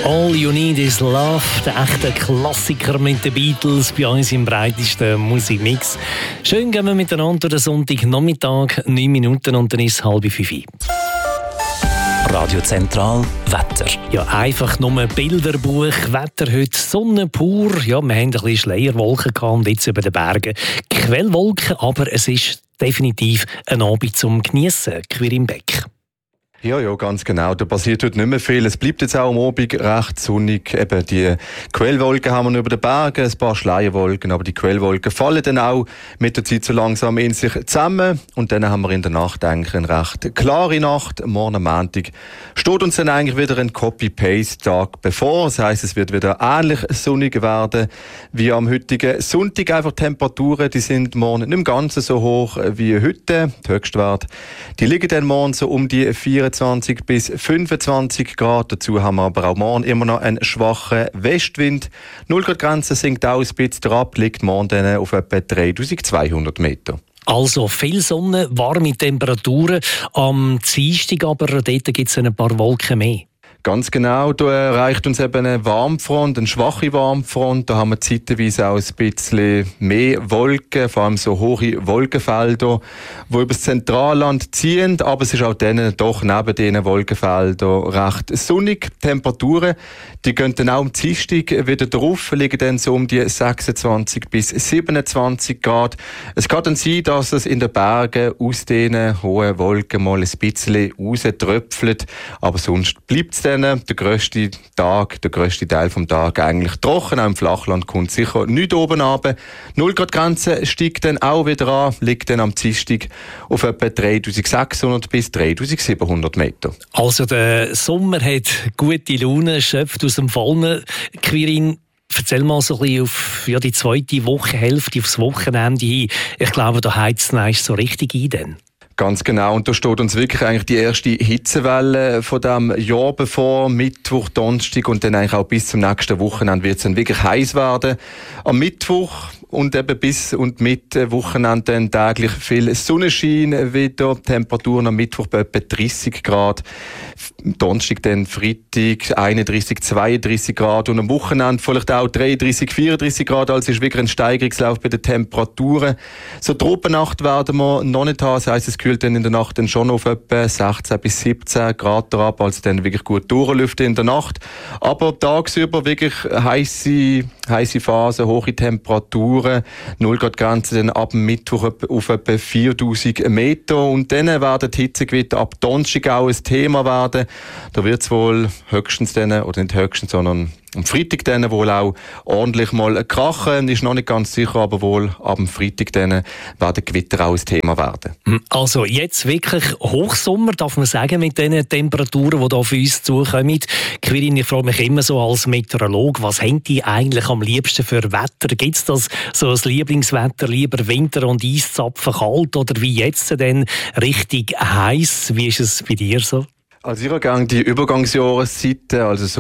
All You Need Is Love, der echte Klassiker mit den Beatles bei uns im breitesten Musikmix. Schön gehen wir miteinander den Sonntagnachmittag, 9 Minuten und dann ist es 4:30. Radio Zentral Wetter. Ja, einfach nur Bilderbuch. Wetter heute Sonne pur. Ja, wir haben ein bisschen Schleierwolken gehabt und jetzt über den Bergen Quellwolken, aber es ist definitiv ein Abend zum Geniessen. Quirin Beck. Ja, ganz genau. Da passiert heute nicht mehr viel. Es bleibt jetzt auch am Abend recht sonnig. Eben die Quellwolken haben wir über den Bergen, ein paar Schleierwolken, aber die Quellwolken fallen dann auch mit der Zeit so langsam in sich zusammen. Und dann haben wir in der Nacht eigentlich eine recht klare Nacht. Morgen am Montag steht uns dann eigentlich wieder ein Copy-Paste-Tag bevor. Das heisst, es wird wieder ähnlich sonnig werden wie am heutigen Sonntag. Einfach die Temperaturen, die sind morgen nicht im Ganzen so hoch wie heute. Die Höchstwerte, die liegen dann morgen so um die 24 bis 25 Grad. Dazu haben wir aber auch morgen immer noch einen schwachen Westwind. 0 Grad Grenze sinkt auch ein bisschen ab, liegt morgen dann auf etwa 3200 Meter. Also viel Sonne, warme Temperaturen. Am Dienstag aber dort gibt es ein paar Wolken mehr. Ganz genau, da erreicht uns eben eine Warmfront, eine schwache Warmfront. Da haben wir zeitweise auch ein bisschen mehr Wolken, vor allem so hohe Wolkenfelder, die über das Zentralland ziehen. Aber es ist auch dann doch neben diesen Wolkenfeldern recht sonnig. Die Temperaturen, die gehen dann auch am Dienstag wieder drauf, liegen dann so um die 26 bis 27 Grad. Es kann dann sein, dass es in den Bergen aus diesen hohen Wolken mal ein bisschen rauströpfelt. Aber sonst bleibt es dann der grösste Teil vom Tag eigentlich trocken. Auch im Flachland kommt sicher nichts oben runter. 0 Grad Grenze steigt dann auch wieder an, liegt dann am Dienstag auf etwa 3600 bis 3700 Meter. Also der Sommer hat gute Laune, schöpft aus dem Vollen. Quirin, erzähl mal so ein bisschen auf die zweite Wochenhälfte, aufs Wochenende hin. Ich glaube, da heizt es so richtig ein. Dann. Ganz genau. Und da steht uns wirklich eigentlich die erste Hitzewelle von diesem Jahr bevor. Mittwoch, Donnerstag und dann eigentlich auch bis zum nächsten Wochenende wird es dann wirklich heiß werden. Am Mittwoch und eben bis und mit Wochenende dann täglich viel Sonnenschein wieder. Temperaturen am Mittwoch bei etwa 30 Grad. Donnerstag dann Freitag 31, 32 Grad und am Wochenende vielleicht auch 33, 34 Grad. Also ist wirklich ein Steigerungslauf bei den Temperaturen. So Tropennacht werden wir noch nicht haben. Das heisst, es kühlt dann in der Nacht dann schon auf etwa 16 bis 17 Grad ab. Also dann wirklich gut durchlüften in der Nacht. Aber tagsüber wirklich heisse Phasen, hohe Temperaturen. 0 Grad Grenze dann ab dem Mittwoch auf etwa 4000 Meter. Und dann werden die Hitzegewitter ab Donnerstag auch ein Thema werden. Da wird es wohl höchstens dann, oder nicht höchstens, sondern am Freitag dann wohl auch ordentlich mal krachen. Ist noch nicht ganz sicher, aber wohl ab dem Freitag dann werden Gewitter auch ein Thema werden. Also jetzt wirklich Hochsommer, darf man sagen, mit den Temperaturen, die da auf uns zukommen. Quirin, ich frage mich immer so als Meteorologe, was haben die eigentlich am liebsten für Wetter? Gibt es das so ein Lieblingswetter, lieber Winter und Eiszapfen kalt oder wie jetzt denn richtig heiß? Wie ist es bei dir so? Also ich habe gerne die Übergangsjahreszeiten, also so